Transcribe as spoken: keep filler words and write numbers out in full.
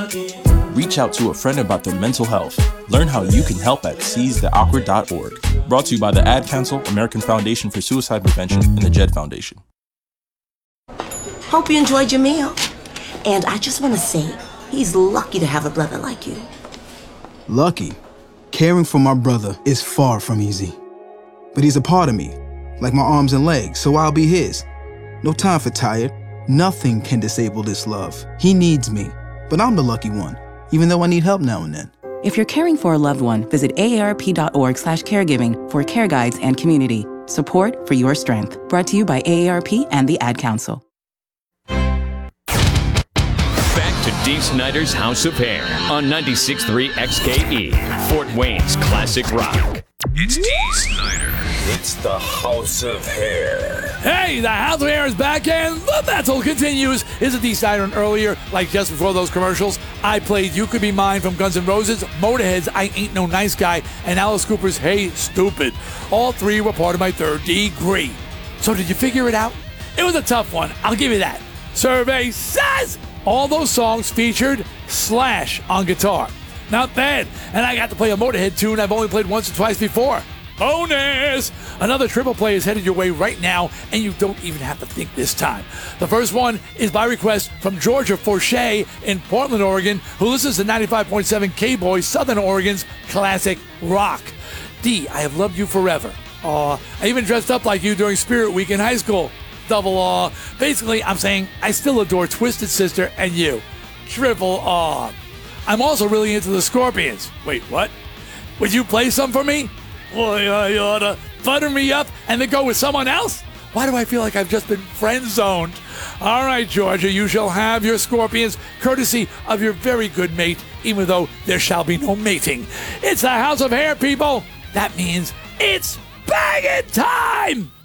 Reach out to a friend about their mental health. Learn how you can help at seize the awkward dot org. Brought to you by the Ad Council, American Foundation for Suicide Prevention, and the Jed Foundation. Hope you enjoyed your meal. And I just want to say, he's lucky to have a brother like you. Lucky? Caring for my brother is far from easy. But he's a part of me, like my arms and legs, so I'll be his. No time for tired. Nothing can disable this love. He needs me, but I'm the lucky one, even though I need help now and then. If you're caring for a loved one, visit A A R P dot org slash caregiving for care guides and community. Support for your strength. Brought to you by A A R P and the Ad Council. Back to Dee Snider's House of Hair on ninety-six point three X K E, Fort Wayne's classic rock. It's Dee Snider. It's the House of Hair. Hey, the House of Hair is back and the battle continues. Is it Dee Snider? And earlier, like just before those commercials, I played You Could Be Mine from Guns N' Roses, Motorhead's I Ain't No Nice Guy, and Alice Cooper's Hey Stupid. All three were part of my third degree. So did you figure it out? It was a tough one, I'll give you that. Survey says all those songs featured Slash on guitar. Not bad. And I got to play a Motorhead tune I've only played once or twice before. Bonus! Another triple play is headed your way right now, and you don't even have to think this time. The first one is by request from Georgia Forche in Portland, Oregon, who listens to ninety-five point seven K-Boy, Southern Oregon's classic rock. D, I have loved you forever. Aw, I even dressed up like you during Spirit Week in high school. Double aw. Basically, I'm saying I still adore Twisted Sister and you. Triple aw. I'm also really into the Scorpions. Wait, what? Would you play some for me? Boy, I oughta butter me up and then go with someone else? Why do I feel like I've just been friend-zoned? All right, Georgia, you shall have your Scorpions, courtesy of your very good mate, even though there shall be no mating. It's the House of Hair, people. That means it's banging time!